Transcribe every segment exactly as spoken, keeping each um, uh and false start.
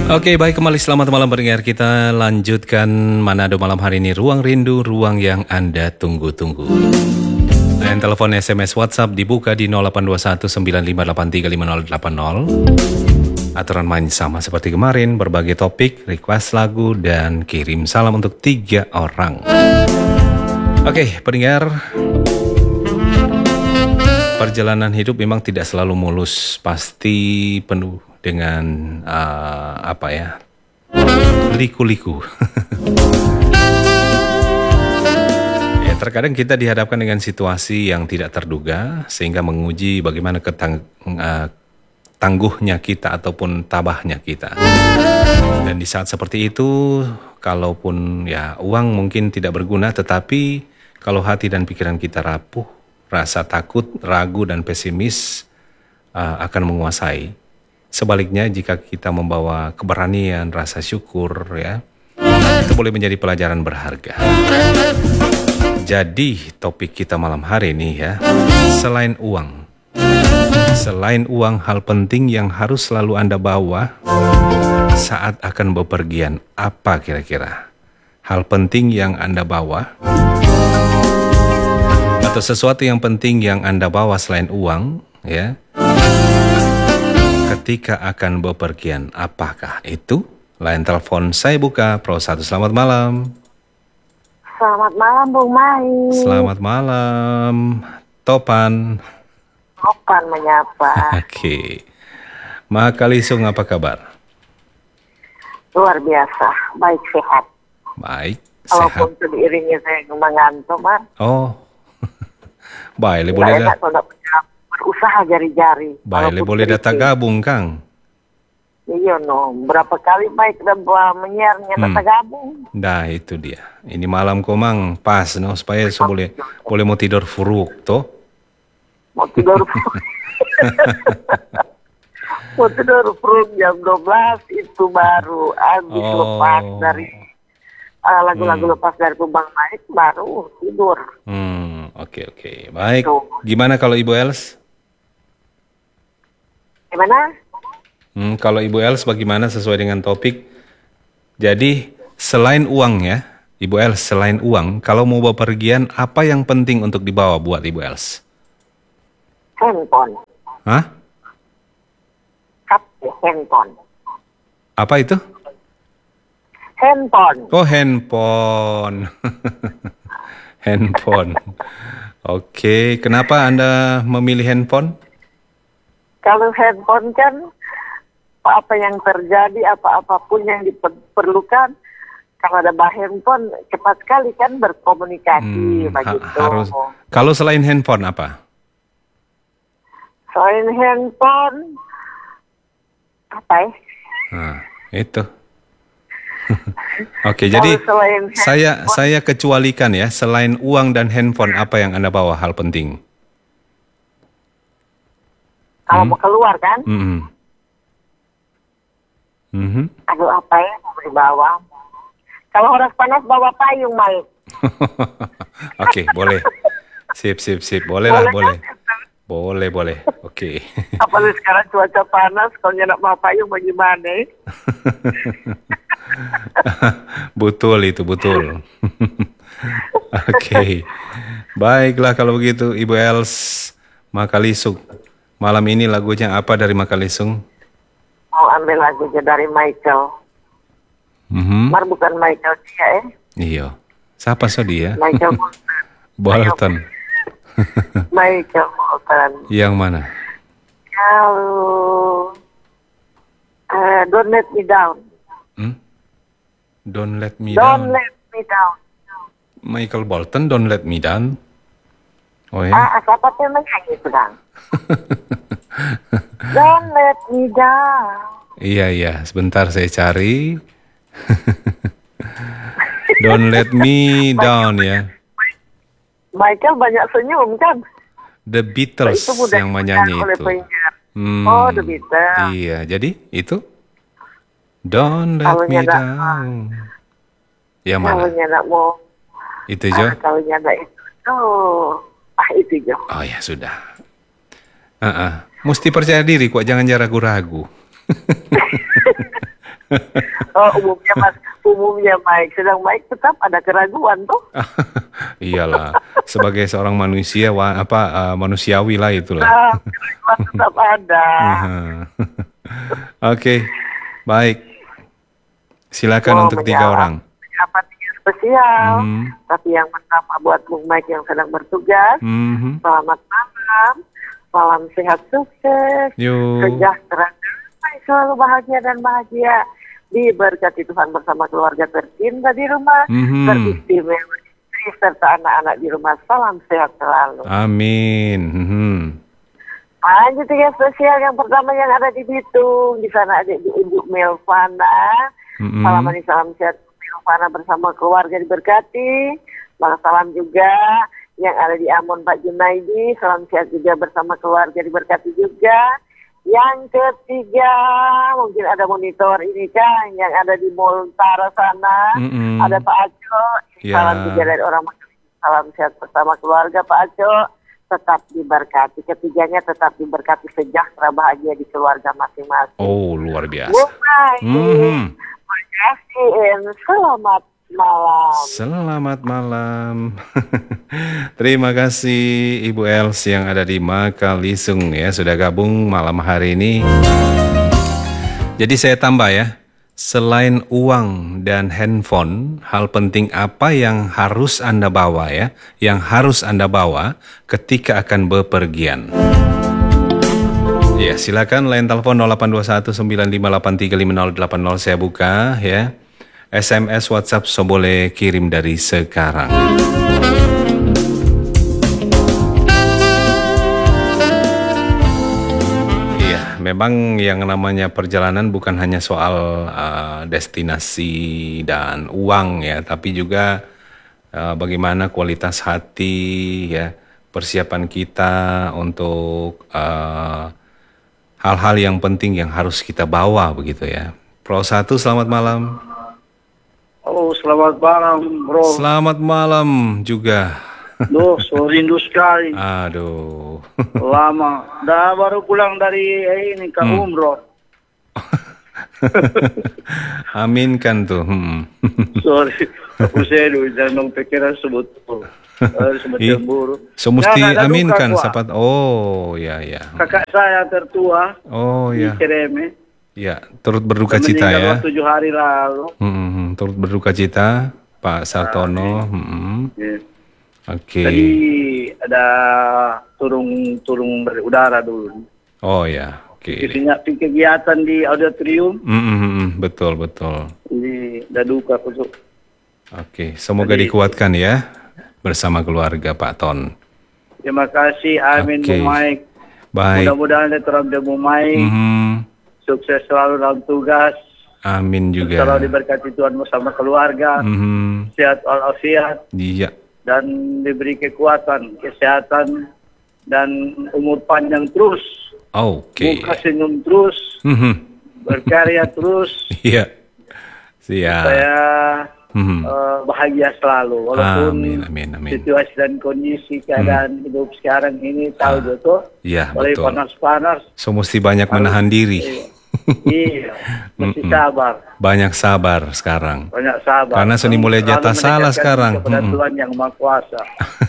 Oke, baik, kembali selamat malam pendengar. Kita lanjutkan Manado malam hari ini. Ruang rindu, ruang yang Anda tunggu-tunggu. Dan telepon S M S WhatsApp dibuka di nol delapan dua satu sembilan lima delapan tiga lima nol delapan nol. Aturan main sama seperti kemarin, berbagai topik, request lagu, dan kirim salam untuk tiga orang. Oke, pendengar, perjalanan hidup memang tidak selalu mulus, pasti penuh dengan uh, apa ya, liku-liku. Ya, terkadang kita dihadapkan dengan situasi yang tidak terduga sehingga menguji bagaimana ketang, uh, tangguhnya kita ataupun tabahnya kita. Dan di saat seperti itu, kalaupun ya uang mungkin tidak berguna, tetapi kalau hati dan pikiran kita rapuh, rasa takut, ragu, dan pesimis uh, akan menguasai. Sebaliknya, jika kita membawa keberanian, rasa syukur, ya, itu boleh menjadi pelajaran berharga. Jadi, topik kita malam hari ini ya, selain uang. Selain uang, hal penting yang harus selalu Anda bawa saat akan bepergian, apa kira-kira? Hal penting yang Anda bawa, atau sesuatu yang penting yang Anda bawa selain uang, ya, ketika akan bepergian, apakah itu? Line telepon saya buka, Pro satu, selamat malam. Selamat malam, Bung Mai. Selamat malam, Topan. Topan menyapa. Oke. Makalisung, apa kabar? Luar biasa, baik sehat. Baik, Walaupun sehat. diiringi saya mengantuk, man. Oh, baik, boleh enak kalau berusaha jari-jari. baik, boleh data gabung, Kang. Iya, no. Berapa kali baik dan menyiarnya Hmm. data gabung. Nah, itu dia. Ini malam komang pas, no, supaya so boleh boleh mau tidur furuk, toh. Mau tidur Mau tidur perut jam dua belas itu baru habis Oh. lepas dari uh, lagu-lagu Hmm. lepas dari Pembang Naik baru tidur. Hmm, oke oke. Baik. Tuh. Gimana kalau Ibu Els? Gimana? Hmm, kalau Ibu Els bagaimana sesuai dengan topik? Jadi, selain uang ya, Ibu Els, selain uang, kalau mau bepergian, apa yang penting untuk dibawa buat Ibu Els? Handphone. Hah? H P, handphone. Apa itu? Handphone. Oh, handphone. Handphone. Oke, kenapa Anda memilih handphone? Kalau handphone kan apa yang terjadi, apa-apapun yang diperlukan, kalau ada bah handphone cepat sekali kan berkomunikasi Hmm, ha- begitu. harus. Kalau selain handphone apa? Selain handphone, apa ya? Nah, itu. Oke, jadi Kalau selain saya handphone- saya kecualikan ya, selain uang dan handphone, apa yang Anda bawa hal penting? Kalau Hmm. mau keluar kan, Mm-mm. Mhm. aduh apa ya mau dibawa? Kalau horas panas bawa payung, Mai. Oke, boleh. Sip, sip, sip. Boleh lah, Boleh boleh. kan? Boleh, boleh. Oke. Apalagi sekarang cuaca panas, kalau nyenak bawa payung bagaimana? Betul itu, betul. Oke. Baiklah kalau begitu, Ibu Els Makalisung. Malam ini lagunya apa dari Makalisung? Mau ambil lagunya dari Michael. Mhm. Mar bukan Michael dia eh. Iya. Siapa so dia? Michael Bolton. Bolton. Michael Bolton. Yang mana? Kalau uh, Don't Let Me Down. Hmm? Don't Let Me Don't Down. Let Me Down. Michael Bolton, Don't Let Me Down. Oh ya? Ah, siapa tuh yang menyanyi sedang? Don't Let Me Down. Iya, iya. Sebentar saya cari. Don't Let Me Down ya. Michael banyak senyum kan? The Beatles Itu mudah yang menyanyi oleh itu. penyiar. Hmm, Oh, The Beatles. Iya, jadi itu Don't Let Kalau Me nyada- Down. Yang Kalau mana? nyada mau, Itu Jo? ah, kalau nyada itu, oh, ah itu Jo. Oh ya sudah. Ah, ah. Mesti percaya diri kok, jangan ragu-ragu. Oh, umumnya Mas, umumnya Mike. Sedang Mike tetap ada keraguan tuh. Iyalah, sebagai seorang manusia, wa, apa uh, manusiawi lah itulah. Nah, keraguan tetap ada. Oke, baik. Silakan Oh, untuk tiga orang. Apa tiga spesial? Mhm. Tapi yang pertama buat Bung Mike yang sedang bertugas. Mhm. Selamat malam, salam sehat sukses, Yuk. sejahtera, damai, selalu bahagia dan bahagia. Diberkati Tuhan bersama keluarga tercinta di rumah, Mhm. teristimewa istri serta anak-anak di rumah. Salam sehat selalu. Amin. Mhm. Lanjut tiga spesial yang pertama yang ada di Bitung. Di sana ada Ibu Melvana. Mhm. Salam manis, salam sehat Melvana bersama keluarga diberkati. Salam salam juga yang ada di Ambon Pak Junaidi. Salam sehat juga bersama keluarga diberkati juga. Yang ketiga mungkin ada monitor ini kan yang ada di Mall Utara sana. Mhm. Ada Pak Aco. Ya. Salam juga dari orang Makassar. Salam sehat bersama keluarga Pak Aco. Tetap diberkati. Ketiganya tetap diberkati, sejahtera bahagia di keluarga masing-masing. Oh, luar biasa. Bye. Mhm. Terima kasih and selamat malam. Selamat malam. Terima kasih Ibu Els yang ada di Makalisung ya, sudah gabung malam hari ini. Jadi saya tambah ya, selain uang dan handphone, hal penting apa yang harus Anda bawa ya, yang harus Anda bawa ketika akan bepergian. Ya, silakan line telepon nol delapan dua satu sembilan lima delapan tiga lima nol delapan nol saya buka ya. S M S WhatsApp so boleh kirim dari sekarang. Iya, memang yang namanya perjalanan bukan hanya soal uh, destinasi dan uang ya, tapi juga uh, bagaimana kualitas hati ya, persiapan kita untuk uh, hal-hal yang penting yang harus kita bawa begitu ya. Pro satu, selamat malam. Halo, selamat malam, bro. Selamat malam juga. Duh, so rindu sekali. Aduh. Lama. Dah baru pulang dari eh, ini ke Hmm. umroh. Amin kan tuh. Hmm. Sorry. Aku sedu, jangan pikiran sebut. Harus Ih, semacam buru. so mesti Nah, ada amin duka, kan gua. sapat. Oh, ya ya. Kakak saya tertua Oh di ya. Cereme. Ya, turut berduka cita ya. Meninggal tujuh hari lalu. Hmm, hmm, hmm. Turut berduka cita Pak Sartono. Hmm. Ya. Oke. Tadi ada turun turun dari udara dulu. Oh ya, oke. Isinya kegiatan di auditorium Hmm, hmm, hmm, hmm. Betul betul. di Daduka Kusuk. Oke, semoga Jadi- dikuatkan ya bersama keluarga Pak Ton. Terima kasih, amin, Oke. Bu Mike. Baik. Mudah-mudahan terang Bu Mike. Mhm. Sukses selalu dalam tugas. Amin juga. Selalu diberkati Tuhan bersama keluarga. Mhm. Sehat walafiat. Iya. Dan diberi kekuatan, kesehatan, dan umur panjang terus. Oke. Buka senyum terus. Mhm. Berkarya terus. Iya. Siap. Saya Mhm. eh, bahagia selalu. Walaupun Amin, amin, amin. situasi dan kondisi keadaan hidup sekarang ini tahu betul. Iya, Mulai betul. panas-panas. So mesti banyak menahan diri. Iya, mesti sabar. Banyak sabar sekarang. Banyak sabar. Karena seni mulai Selalu jatah salah mendekatkan sekarang. Kepada Mm-mm. Tuhan yang Maha Kuasa.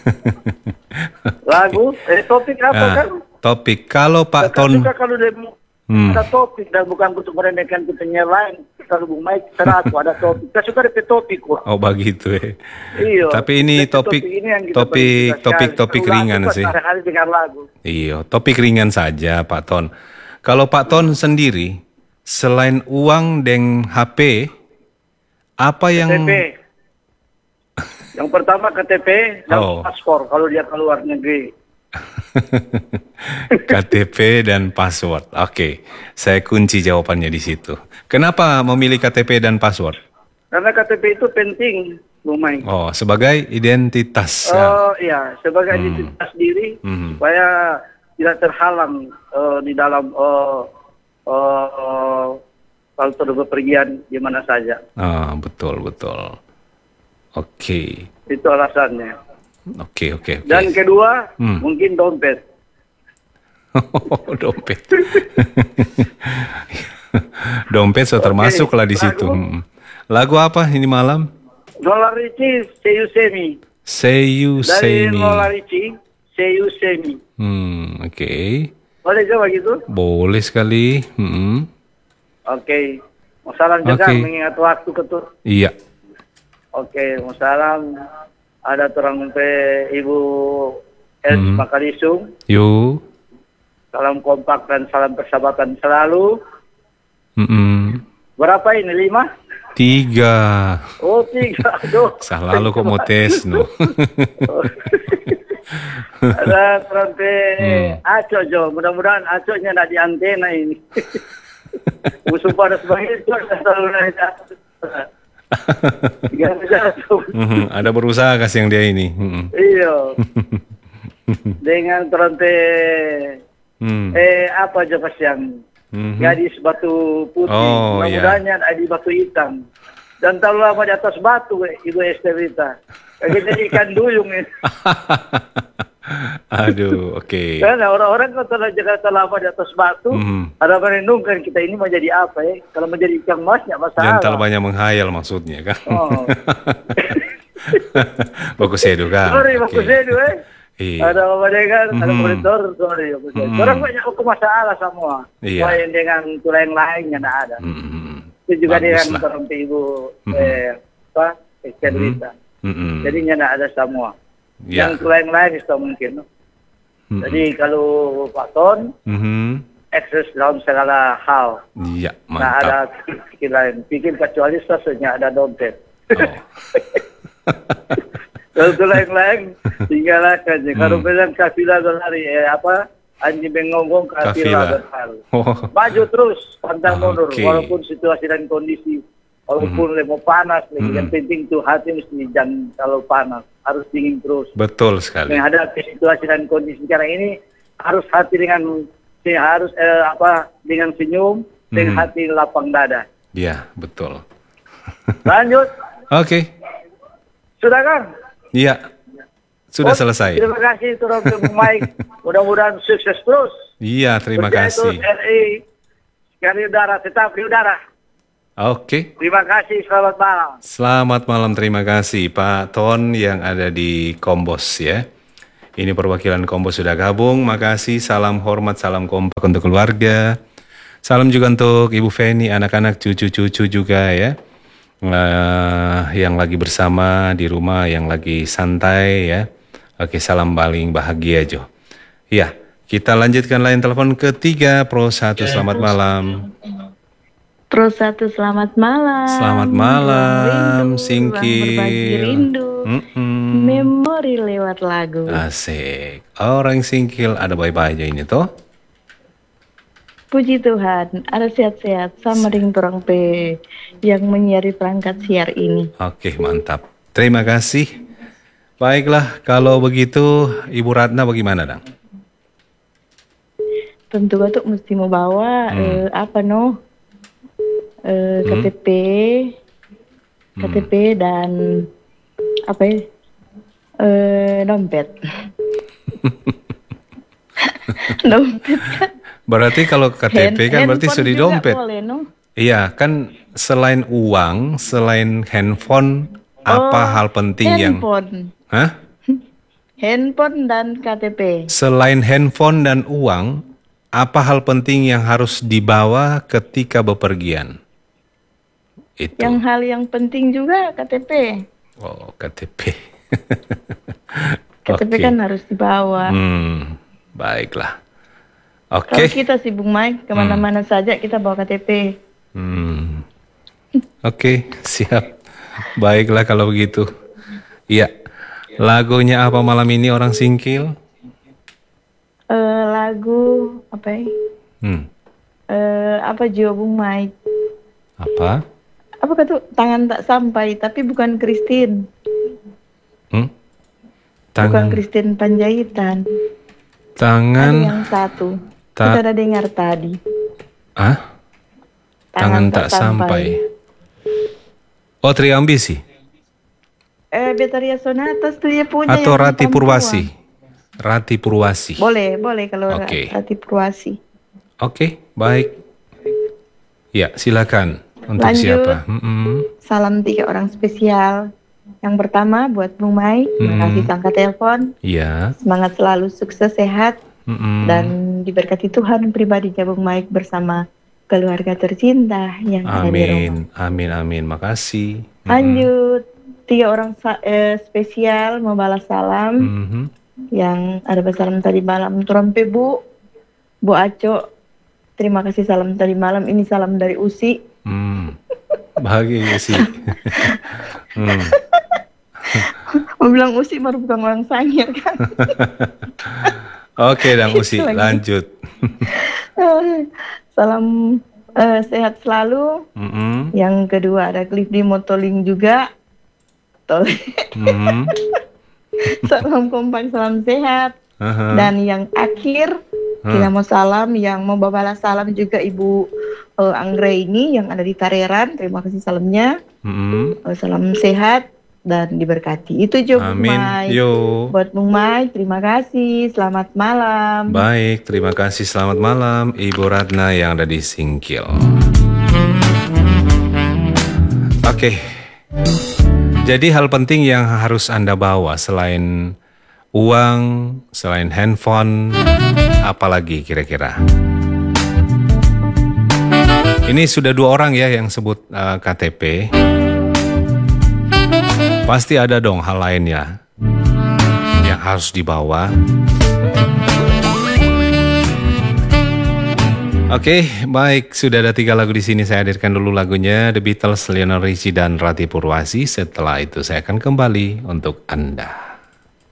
Lagu, eh topik apa Nah, kan? topik kalau Pak Kakak Ton, suka kalau dia mau Hmm. ada topik dan bukan untuk meremehkan penyiar lain. Kalau Bung Mike seratus ada topik. Kita suka ada topik kok. oh begitu ya. Iya. Tapi ini Jadi topik ini yang kita topik perlu topik sekali. topik Kalau lagu ringan kan sih. hari-hari dengar lagu. Iya, topik ringan saja Pak Ton. Kalau Pak Ton sendiri selain uang dan H P, apa yang K T P. Yang pertama K T P dan Oh. paspor kalau dia keluar negeri. K T P dan password? Oke, saya kunci jawabannya di situ. Kenapa memilih K T P dan password? Karena K T P itu penting, Bung Mike. Oh, sebagai identitas. ya. Oh iya, sebagai Hmm. identitas diri Hmm. supaya tidak terhalang eh, di dalam eh, eh, kalau terus bepergian di mana saja. Ah, betul betul. Oke, Itu alasannya. oke, oke, oke. Dan kedua, Hmm. mungkin dompet. dompet. Dompet so termasuk lah di situ. Lagu? Hmm. Lagu apa ini malam? Lola Ricci, Say You See Me. Say You Say Dari Me. Lola Ricci, Say You See Me. Hmm, oke. Boleh coba gitu? Boleh sekali. Hmm. Oke. Mau salam juga Oke. mengingat waktu ketua. Iya. Oke, mau salam. Ada orang pe Ibu Els Hmm. Makalisung. Yuk. Salam kompak dan salam persahabatan selalu. Hmm. Berapa ini? Lima? Tiga. Oh, tiga. Aduh. Salah lu kok mau tes no. Ada sampai Hmm. Aco Jo, mudah-mudahan Aconya ada di antena ini. Musuh pada sebagai itu selalu naik atas. Tiga jatuh. Mhm, ada berusaha kasih yang dia ini. Mhm. Iya. Dengan teronte Hmm. eh apa aja pas yang Mhm. gadis batu putih, Oh, mudah-mudahan ada di batu hitam. Dan terlalu lama di atas batu, eh, Ibu Esterita. Kayak jadi ikan duyung ini. Aduh, oke. Karena orang-orang kalau telah Jakarta lama di atas batu, Mhm. ada menenungkan kita ini mau jadi apa ya? Kalau menjadi ikan mas, nggak masalah. Jangan terlalu banyak menghayal maksudnya kan. Oh. Bagus edu kan. Sorry, Oke. bagus Edu eh. Iya. Ada apa dengan, ada Mhm. monitor, sorry. bagus Edu. Mhm. Orang banyak aku masalah semua. Iya. Lain dengan tulang lainnya tidak ada. Mhm. Itu juga Bagus dengan lah. orang ibu Mhm. eh, apa? Esterita. Mhm. Jadinya tidak ada semua. Ya. Yang tulang lain itu mungkin. no? Mhm. Jadi kalau Pak Ton, Mhm. akses dalam segala hal. Iya, Nggak ada mantap. pikir lain. Pikir kecuali sesungguhnya ada dompet. Oh. Kalau itu lain-lain, tinggalkan aja. Kalau Hmm. bilang kafilah berlari, eh, apa? Anjing bengong kafilah Kafilah. berlari. Oh. Maju terus, pantang mundur. Oke. Walaupun situasi dan kondisi. Walaupun Hmm. mau panas, lagi. Hmm. Yang penting tuh hati mesti jangan kalau panas. Harus dingin terus. Betul sekali. Menghadapi situasi dan kondisi sekarang ini, harus hati dengan, harus eh, apa? Dengan senyum, dengan Hmm. hati lapang dada. Iya, betul. Lanjut. Oke. Sudah kan? Iya. Sudah Oh, selesai. Terima kasih turun ke Mike. Mudah-mudahan sukses terus. Iya, terima Berjaya kasih. terus R I. Sekali udara, tetap di udara. Oke. Terima kasih, selamat malam. Selamat malam, terima kasih Pak Ton yang ada di Kombos ya. Ini perwakilan Kombos sudah gabung, makasih, salam hormat, salam kompak untuk keluarga. Salam juga untuk Ibu Feni, anak-anak, cucu-cucu juga ya. Eh, yang lagi bersama di rumah, yang lagi santai ya. Oke, salam paling bahagia Jo. Ya, kita lanjutkan lain telepon ketiga, Pro satu, selamat malam. Pro satu selamat malam. Selamat Ruang malam, rindu, Singkil. ruang berbagi rindu. Mm-mm. Memori lewat lagu. Asik. Orang singkil ada baik-baik aja ini toh. Puji Tuhan, ada sehat-sehat sama dengan orang P yang menyiari perangkat siar ini. Oke, mantap. Terima kasih. Baiklah, kalau begitu Ibu Ratna bagaimana, Dang? Tentu tuh mesti mau bawa Hmm. eh, apa no? Eh, K T P, K T P dan apa ya? Eh, dompet. Dompet kan. Berarti kalau K T P Hand- kan berarti handphone sudah juga dompet. boleh, no? Iya, kan selain uang, selain handphone, apa Oh, hal penting yang... handphone. Hah? Handphone dan K T P. Selain handphone dan uang, apa hal penting yang harus dibawa ketika bepergian? Itu. Yang hal yang penting juga K T P. Oh, K T P. K T P Oke. kan harus dibawa. Hmm, baiklah. Oke. Kalau kita sih Bung Mike, kemana-mana saja kita bawa K T P. Hmm. Oke, siap. Baiklah kalau begitu. Iya. Lagunya apa malam ini orang singkil? Eh, lagu apa ya? Hmm. Eh, apa Jo Bung Mike? Apa? Apa kata tangan tak sampai, tapi bukan Christine. Hmm? Bukan Tangan Christine Panjaitan. Ada tangan yang satu. ta- Kita ada dengar tadi. ah? Tangan tak sampai. Oh, Triambisi Eh, Betaria Sonata tuh dia punya. atau yang Rati perempuan. Purwasi? Rati Purwasi. Boleh, boleh kalau Ra- Oke. Rati Purwasi. Oke, baik. Ya, silakan. Untuk Lanjut. siapa? Mm-mm. Salam tiga orang spesial. Yang pertama buat Bung Mai, terima kasih angkat telepon. Iya. Semangat selalu, sukses, sehat, Mm-mm. dan diberkati Tuhan pribadinya Bung Mai bersama keluarga tercinta yang ada di rumah. Amin, amin, amin. Makasih. Mm-mm. Lanjut, tiga orang sa- eh, spesial mau balas salam. Mhm. Yang ada salam tadi malam Trompe Bu, Bu Aco. Terima kasih salam tadi malam. Ini salam dari Usi. Hmm. Bahagia sih. hmm. Mau bilang Usi baru bukan orang Sangir kan. Oke, Dang Usi, Lagi. lanjut. Salam eh, sehat selalu. Mm-mm. Yang kedua ada Clifdy Motoling juga. Tol- Mhm. salam kompak, salam sehat. Aha. Dan yang akhir kita mau salam, yang mau balas salam juga Ibu uh, Anggraini yang ada di Tareran. Terima kasih salamnya. Mm-mm. Uh, salam sehat dan diberkati. Itu juga Bung Amin. Mai. Yo. Buat Bung Mai, terima kasih. Selamat malam. Baik, terima kasih. Selamat malam, Ibu Ratna yang ada di Singkil. Oke. Jadi hal penting yang harus Anda bawa selain uang, selain handphone, apalagi kira-kira? Ini sudah dua orang ya yang sebut uh, K T P. Pasti ada dong hal lainnya yang harus dibawa. Oke, baik. Sudah ada tiga lagu di sini. Saya hadirkan dulu lagunya The Beatles, Lionel Richie, dan Rati Purwasi. Setelah itu saya akan kembali untuk Anda.